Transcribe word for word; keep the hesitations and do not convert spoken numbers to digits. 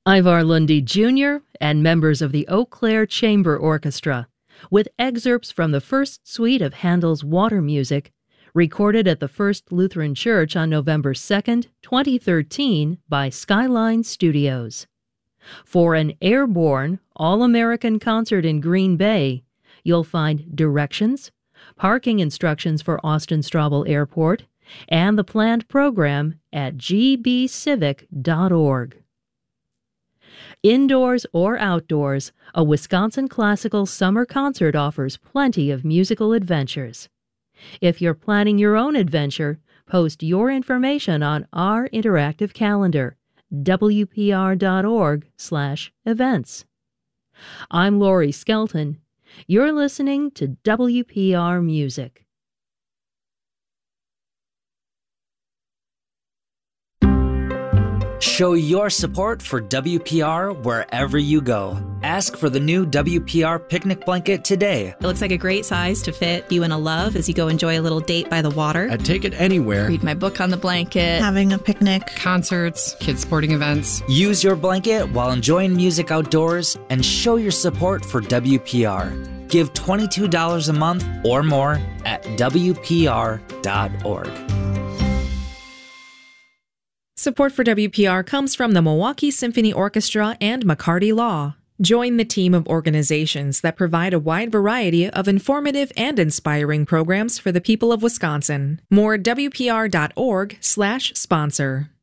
Ivar Lundy Junior and members of the Eau Claire Chamber Orchestra, with excerpts from the first suite of Handel's Water Music, recorded at the First Lutheran Church on November second, twenty thirteen by Skyline Studios. For an airborne, all-American concert in Green Bay, you'll find directions, parking instructions for Austin Straubel Airport, and the planned program at g b civic dot org. Indoors or outdoors, a Wisconsin Classical Summer Concert offers plenty of musical adventures. If you're planning your own adventure, post your information on our interactive calendar, w p r dot org slash events. I'm Lori Skelton. You're listening to W P R Music. Show your support for W P R wherever you go. Ask for the new W P R picnic blanket today. It looks like a great size to fit you and a love as you go enjoy a little date by the water. I'd take it anywhere. Read my book on the blanket. Having a picnic. Concerts, kids sporting events. Use your blanket while enjoying music outdoors and show your support for W P R. Give twenty-two dollars a month or more at w p r dot org. Support for W P R comes from the Milwaukee Symphony Orchestra and McCarty Law. Join the team of organizations that provide a wide variety of informative and inspiring programs for the people of Wisconsin. More W P R dot org slash sponsor.